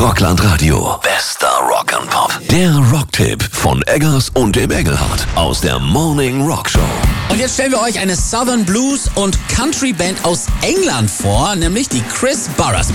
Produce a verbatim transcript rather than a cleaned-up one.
Rockland Radio. Bester Rock'n'Pop. Der Rocktipp von Eggers und dem Engelhardt aus der Morning Rock Show. Und jetzt stellen wir euch eine Southern Blues und Country Band aus England vor, nämlich die Chris Burrers Band.